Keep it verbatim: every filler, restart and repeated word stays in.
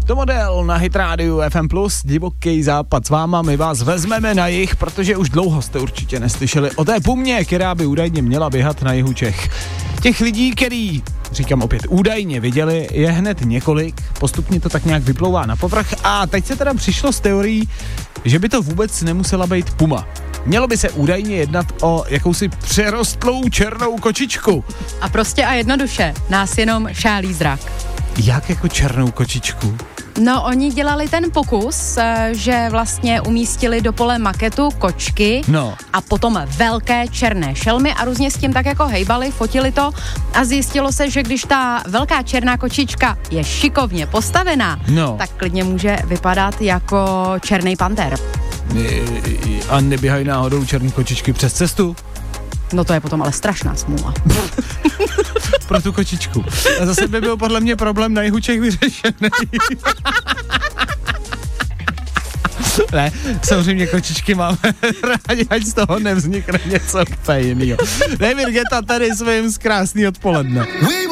To model na Hit Radio F M plus, divoký západ s váma, my vás vezmeme na jih, protože už dlouho jste určitě neslyšeli o té pumě, která by údajně měla běhat na jihu Čech. Těch lidí, který, říkám opět, údajně viděli, je hned několik, postupně to tak nějak vyplouvá na povrch a teď se teda přišlo s teorií, že by to vůbec nemusela být puma. Mělo by se údajně jednat o jakousi přerostlou černou kočičku. A prostě a jednoduše, nás jenom šálí zrak. Jak jako černou kočičku? No, oni dělali ten pokus, že vlastně umístili do pole maketu kočky no. a potom velké černé šelmy a různě s tím tak jako hejbali, fotili to a zjistilo se, že když ta velká černá kočička je šikovně postavená, no. tak klidně může vypadat jako černý panter. A neběhají náhodou černé kočičky přes cestu? No to je potom ale strašná smůla. Pro tu kočičku. A zase by byl podle mě problém na jihu Čech vyřešený. Ne, samozřejmě kočičky máme rádi, ať z toho nevznikne něco úplně jinýho. David Guetta tady svým z krásný odpoledne.